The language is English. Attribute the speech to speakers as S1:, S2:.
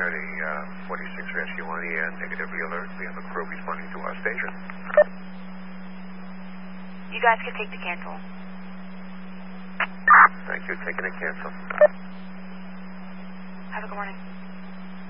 S1: Charlie 46 Rescue 1 and negatively alert. We have a crew responding to our station.
S2: You guys can take the cancel.
S1: Thank you. Taking a cancel.
S2: Have a good morning.